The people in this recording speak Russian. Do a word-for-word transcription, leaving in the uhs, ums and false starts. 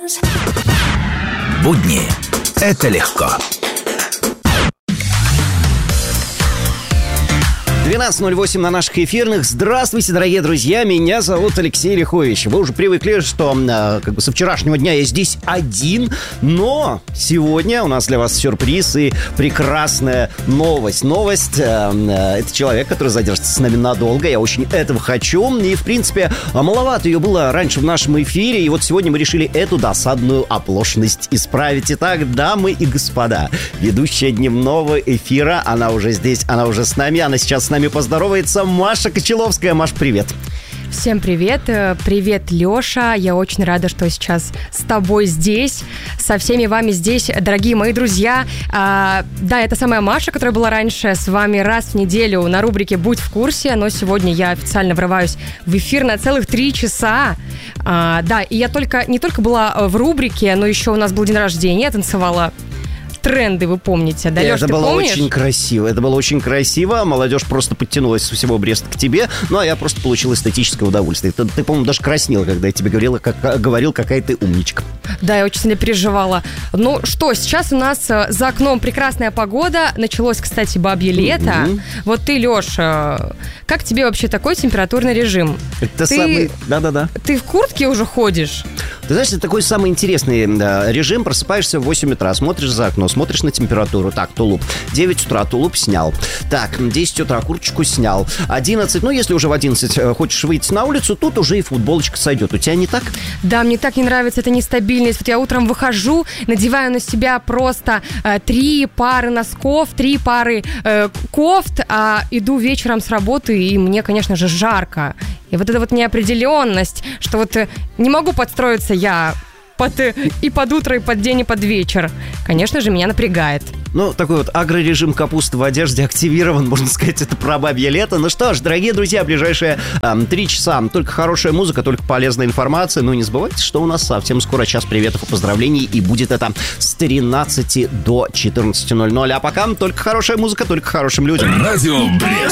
Будни – это легко. двенадцать ноль восемь на наших эфирных. Здравствуйте, дорогие друзья, меня зовут Алексей Лихович. Вы уже привыкли, что э, как бы со вчерашнего дня я здесь один, но сегодня у нас для вас сюрприз и прекрасная новость. Новость э, э, это человек, который задержится с нами надолго, я очень этого хочу. И, в принципе, маловато ее было раньше в нашем эфире, и вот сегодня мы решили эту досадную оплошность исправить. Итак, дамы и господа, ведущая дневного эфира, она уже здесь, она уже с нами, она сейчас с нами поздоровается Маша Кочеловская. Маш, привет. Всем привет. Привет, Леша. Я очень рада, что сейчас с тобой здесь, со всеми вами здесь, дорогие мои друзья. А, да, это самая Маша, которая была раньше с вами раз в неделю на рубрике «Будь в курсе», но сегодня я официально врываюсь в эфир на целых три часа. А, да, и я только, не только была в рубрике, но еще у нас был день рождения, я танцевала тренды, вы помните, да, Лёш, это ты было помнишь? очень красиво, это было очень красиво, молодежь просто подтянулась со всего Бреста к тебе, ну, а я просто получил эстетическое удовольствие. Ты, ты по-моему, даже краснела, когда я тебе говорила, как, говорил, какая ты умничка. Да, я очень сильно переживала. Ну что, сейчас у нас за окном прекрасная погода, началось, кстати, бабье лето. Mm-hmm. Вот ты, Лёша, как тебе вообще такой температурный режим? Это ты, самый... Да-да-да. Ты в куртке уже ходишь? Ты знаешь, это такой самый интересный да, режим. Просыпаешься в восемь утра, смотришь за окно, смотришь на температуру. Так, тулуп. девять утра тулуп снял. Так, десять утра курточку снял. одиннадцать, ну, если уже в одиннадцать хочешь выйти на улицу, тут уже и футболочка сойдет. У тебя не так? Да, мне так не нравится эта нестабильность. Вот я утром выхожу, надеваю на себя просто э, три пары носков, три пары э, кофт, а иду вечером с работы, и мне, конечно же, жарко. И вот эта вот неопределенность, что вот не могу подстроиться я под, и под утро, и под день, и под вечер, конечно же, меня напрягает. Ну, такой вот агрорежим капусты в одежде активирован, можно сказать, это про бабье лето. Ну что ж, дорогие друзья, ближайшие эм, три часа только хорошая музыка, только полезная информация. Ну, не забывайте, что у нас совсем скоро час приветов и поздравлений, и будет это с тринадцати до четырнадцати ноль ноль. А пока только хорошая музыка, только хорошим людям. Радио Брест.